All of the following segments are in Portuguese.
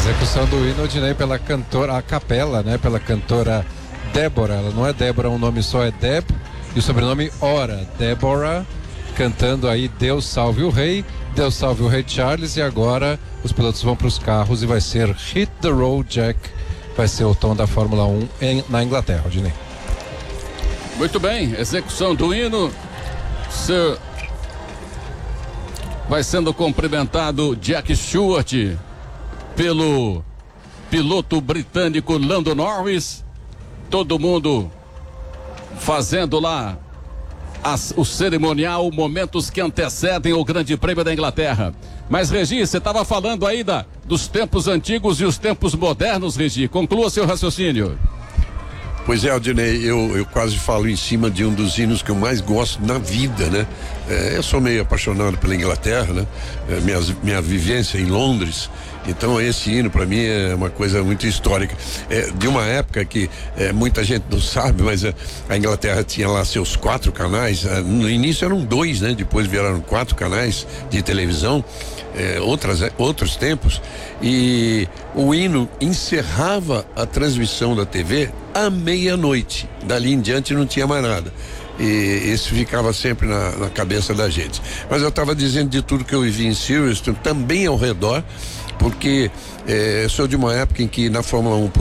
Execução do hino, Odinei, pela cantora, a capela, né? Pela cantora Débora. Ela não é Débora, um nome só, é Deb. E o sobrenome Ora. Débora, cantando aí Deus salve o rei, Deus salve o rei Charles. E agora os pilotos vão para os carros e vai ser Hit the Road Jack. Vai ser o tom da Fórmula 1 na Inglaterra, Odinei. Muito bem, execução do hino. Vai sendo cumprimentado Jack Stewart pelo piloto britânico Lando Norris. Todo mundo fazendo lá o cerimonial, momentos que antecedem o Grande Prêmio da Inglaterra. Mas, Regi, você estava falando aí dos tempos antigos e os tempos modernos, Regi. Conclua seu raciocínio. Pois é, Aldinei, eu quase falo em cima de um dos hinos que eu mais gosto na vida, né? Eu sou meio apaixonado pela Inglaterra, né? Minha vivência em Londres, então esse hino para mim é uma coisa muito histórica. De uma época que muita gente não sabe, mas a Inglaterra tinha lá seus 4 canais, no início eram 2, né? Depois viraram 4 canais de televisão. Outros tempos, e o hino encerrava a transmissão da TV à meia-noite. Dali em diante não tinha mais nada. E isso ficava sempre na cabeça da gente. Mas eu estava dizendo de tudo que eu vivi em Silverstone, também ao redor, porque sou de uma época em que na Fórmula 1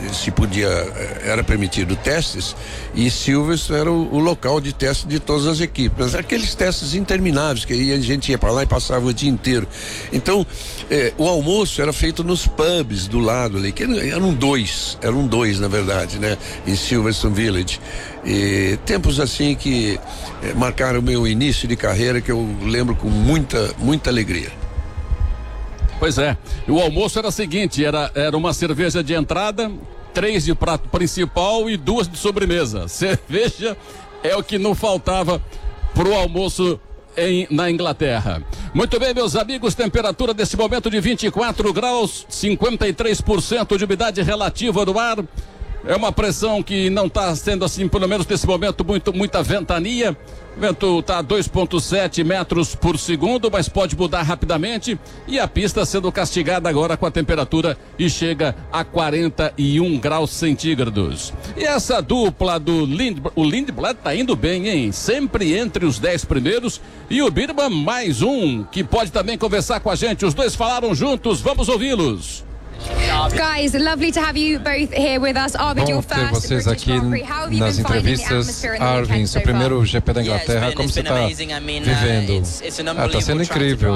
era permitido testes, e Silverstone era o local de teste de todas as equipes. Mas aqueles testes intermináveis, que aí a gente ia para lá e passava o dia inteiro. Então, o almoço era feito nos pubs do lado ali, que eram dois na verdade, né? Em Silverstone Village. E tempos assim que marcaram o meu início de carreira, que eu lembro com muita alegria. Pois é, o almoço era o seguinte, era uma cerveja de entrada, 3 de prato principal e 2 de sobremesa. Cerveja é o que não faltava pro almoço na Inglaterra. Muito bem, meus amigos, temperatura desse momento de 24 graus, 53% de umidade relativa do ar. É uma pressão que não está sendo assim, pelo menos nesse momento, muita ventania. O vento está a 2,7 metros por segundo, mas pode mudar rapidamente. E a pista sendo castigada agora com a temperatura e chega a 41 graus centígrados. E essa dupla do Lindblad está indo bem, hein? Sempre entre os 10 primeiros. E o Birman, mais um, que pode também conversar com a gente. Os dois falaram juntos, vamos ouvi-los. Guys, lovely to have you both here with us. Arvid, your Bom ter first vocês British aqui Grand Prix. How have you nas been finding the entrevistas. atmosphere in the Arvin, weekend seu so far? primeiro GP da Inglaterra, como você está vivendo? Está sendo incrível.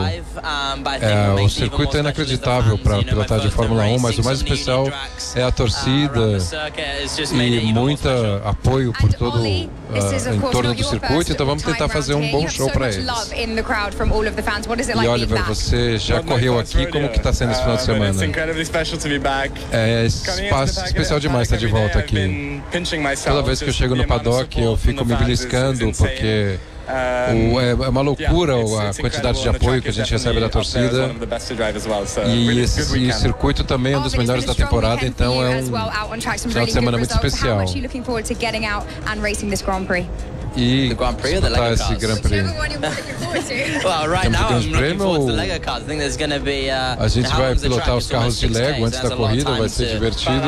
O circuito é inacreditável para pilotar de Fórmula 1, mas o mais especial é a torcida e muito apoio por todo em torno do circuito. Então vamos tentar fazer um bom show para eles. E Oliver, você já correu aqui, como que está sendo esse final de semana? É especial demais estar de volta aqui. Toda vez que eu chego no paddock eu fico me beliscando, porque é uma loucura a quantidade de apoio que a gente recebe da torcida. E esse circuito também é um dos melhores da temporada, então é um final de semana muito especial. E disputar esse Grand Prix. Temos Grande Prêmio, a gente vai pilotar os carros de Lego antes da corrida, vai ser divertido.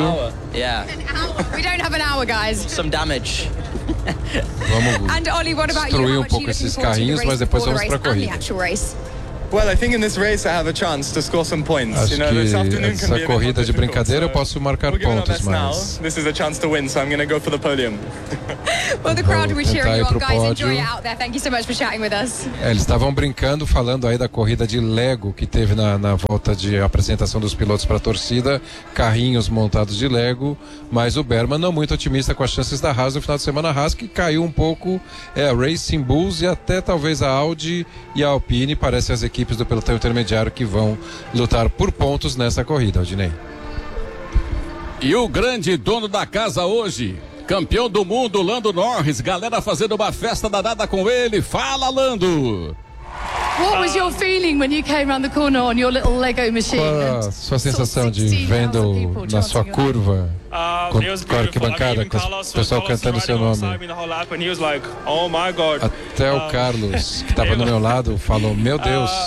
Vamos destruir um pouco esses carrinhos, mas depois vamos para a corrida. Well, I think in this race I have a chance to score some points. Acho que essa corrida de brincadeira eu posso marcar pontos, mas this is a chance to win, so I'm going to go for the podium. Well, the crowd will cheer you on, guys. Enjoy it out there. Thank you so much for chatting with us. Eles estavam brincando, falando aí da corrida de Lego que teve na volta de apresentação dos pilotos para a torcida, carrinhos montados de Lego, mas o Berman não muito otimista com as chances da Haas no final de semana. A Haas que caiu um pouco, a Racing Bulls e até talvez a Audi e a Alpine, parecem as equipes do pelotão intermediário que vão lutar por pontos nessa corrida, Aldinei. E o grande dono da casa hoje, campeão do mundo, Lando Norris, galera fazendo uma festa danada com ele. Fala, Lando! What was your feeling when you came around the corner on your little Lego machine? Qual a sua sensação de vendo na sua curva com a arquibancada, com o pessoal cantando seu nome? Até o Carlos, que estava no meu lado, falou: meu Deus.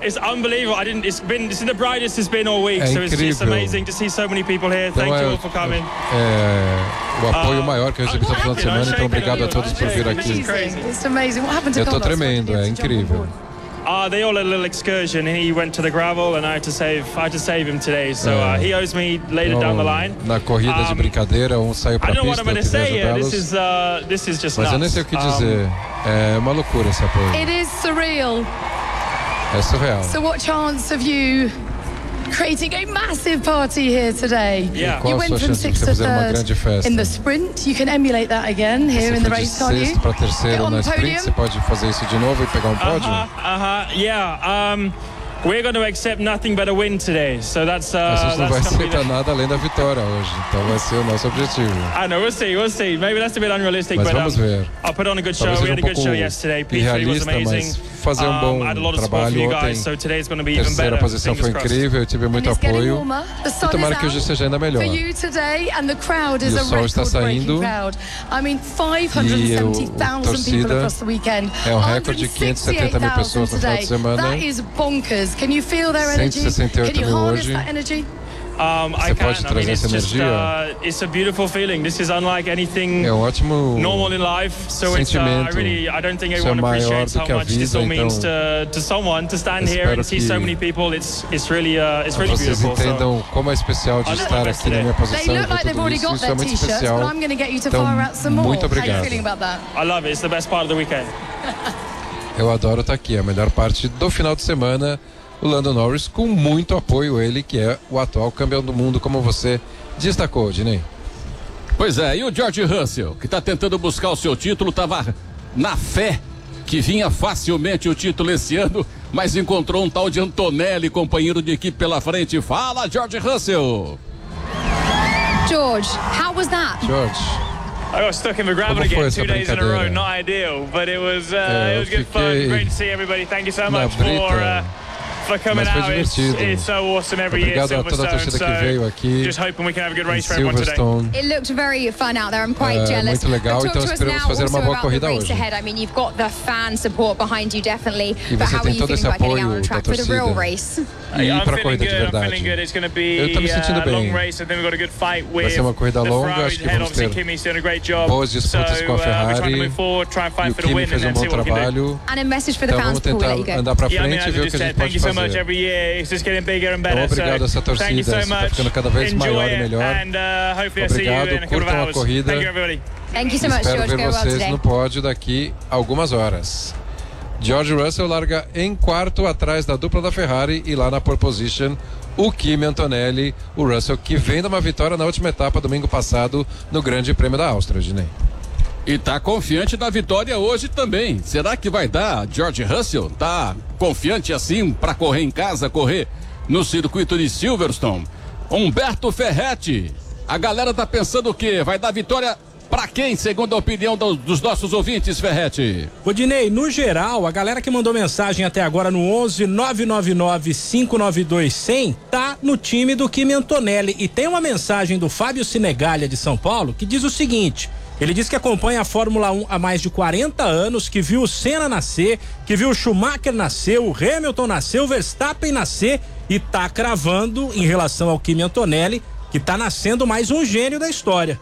It's unbelievable. This is the brightest it's been all week, so it's amazing to see so many people here. Thank you all for coming. O apoio maior que eu recebi no final de semana, então obrigado a todos por vir aqui. It's amazing. What happened to eu tô tremendo, é incrível. They all had a little excursion, and he went to the gravel, and I had to save him today. So he owes me later down the line. Na corrida de brincadeira, saiu para a pista, eu tive que ajudá-los. This is just Mas eu nem sei o que dizer. É uma loucura esse apoio. It is surreal. É surreal. So what chance have you creating a massive party here today? Yeah. You went from 6th to 3rd in the sprint. You can emulate that again here in the race, can't you? Você foi de 6º para 3º na sprint. Você pode fazer isso de novo e pegar um pódio? Yeah. We're going to accept nothing but a win today, so that's. A gente não vai aceitar nada além da vitória hoje, então vai ser o nosso objetivo. I know, we'll see. Maybe that's a bit unrealistic, mas vamos ver. I'll put on a good show. We had a good show yesterday. P3 was amazing. Fazer bom trabalho ontem. Terceira posição foi incrível, eu tive muito apoio. E tomara que hoje seja ainda melhor. E o sol está saindo. E a torcida é um recorde de 570 mil pessoas no final de semana. 168 mil hoje. Você pode trazer essa energia? É um ótimo sentimento. Isso é maior do que a vida, então espero que vocês entendam como é especial de estar aqui na minha posição e tudo isso. Isso é muito especial. Então, muito obrigado. Eu adoro estar aqui, é a melhor parte do final de semana. O Lando Norris com muito apoio, ele que é o atual campeão do mundo, como você destacou, Dinei. Pois é, e o George Russell, que está tentando buscar o seu título, estava na fé que vinha facilmente o título esse ano, mas encontrou um tal de Antonelli, companheiro de equipe pela frente. Fala, George Russell! George, how was that? George. I got stuck in the gravel again 2 days in a row. Not ideal, but it was good fun. Great to see everybody. Thank you so much for coming out. It's so awesome every year. Silverstone, so just hoping we can have a good race for everyone today. It looked very fun out there. I'm quite jealous. Muito legal, então esperamos fazer uma boa corrida hoje. I mean, you've got the fan support behind you definitely. E você tem todo esse apoio da torcida. E para a corrida de verdade. Eu estou me sentindo bem. Vai ser uma corrida longa, acho que vamos ter boas disputas com a Ferrari. E o Kimi fez um bom trabalho. Então vamos tentar andar para frente e ver o que a gente pode fazer. Então obrigado a essa torcida, isso está ficando cada vez maior e melhor. Obrigado, curtam a corrida. Espero ver vocês no pódio daqui a algumas horas. George Russell larga em quarto atrás da dupla da Ferrari e lá na pole position o Kimi Antonelli, o Russell que vem de uma vitória na última etapa domingo passado no Grande Prêmio da Áustria, Dinei. E tá confiante da vitória hoje também. Será que vai dar? George Russell tá confiante assim para correr em casa, correr no circuito de Silverstone? Humberto Ferretti, a galera tá pensando o quê? Vai dar vitória para quem, segundo a opinião dos nossos ouvintes, Ferretti? Dinei, no geral, a galera que mandou mensagem até agora no 11 999 592 100 tá no time do Kimi Antonelli. E tem uma mensagem do Fábio Sinegalha de São Paulo que diz o seguinte: ele diz que acompanha a Fórmula 1 há mais de 40 anos, que viu o Senna nascer, que viu o Schumacher nascer, o Hamilton nascer, o Verstappen nascer e tá cravando em relação ao Kimi Antonelli que tá nascendo mais um gênio da história.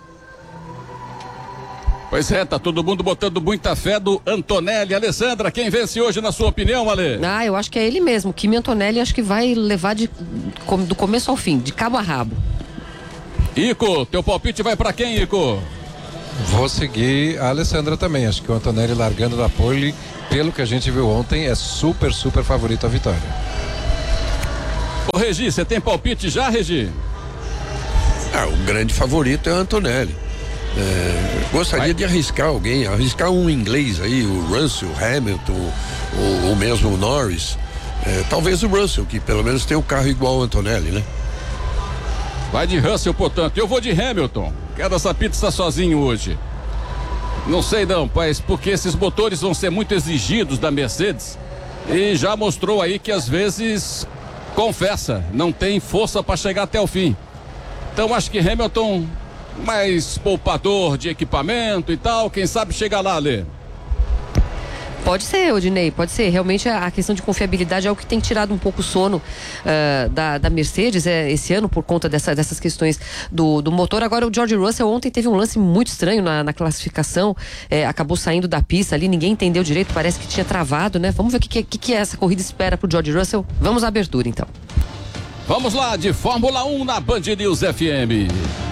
Pois é, tá todo mundo botando muita fé do Antonelli. Alessandra, quem vence hoje na sua opinião, Ale? Eu acho que é ele mesmo. Kimi Antonelli acho que vai levar do começo ao fim, de cabo a rabo. Ico, teu palpite vai pra quem, Ico? Vou seguir a Alessandra também. Acho que o Antonelli largando da pole, pelo que a gente viu ontem, é super favorito à vitória. Ô Regi, você tem palpite já, Regi? O grande favorito é o Antonelli. Gostaria de arriscar um inglês aí, o Russell, Hamilton, ou mesmo o Norris. Talvez o Russell, que pelo menos tem um carro igual ao Antonelli, né? Vai de Russell, portanto. Eu vou de Hamilton. Quero essa pizza sozinho hoje. Não sei não, mas porque esses motores vão ser muito exigidos da Mercedes. E já mostrou aí que às vezes, confessa, não tem força para chegar até o fim. Então acho que Hamilton, mais poupador de equipamento e tal, quem sabe chega lá, Lê. Pode ser, Odinei, pode ser. Realmente a questão de confiabilidade é o que tem tirado um pouco o sono da Mercedes esse ano por conta dessas questões do motor. Agora o George Russell ontem teve um lance muito estranho na classificação, acabou saindo da pista ali, ninguém entendeu direito, parece que tinha travado, né? Vamos ver o que essa corrida espera pro George Russell. Vamos à abertura então. Vamos lá, de Fórmula 1 na Band News FM.